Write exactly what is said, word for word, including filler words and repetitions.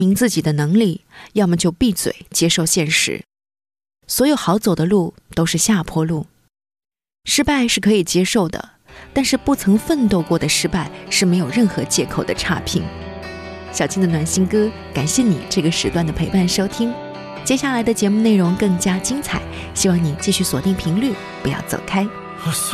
明自己的能力，要么就闭嘴接受现实。所有好走的路都是下坡路，失败是可以接受的，但是不曾奋斗过的失败是没有任何借口的差评。小金的暖心歌，感谢你这个时段的陪伴收听。接下来的节目内容更加精彩，希望你继续锁定频率，不要走开。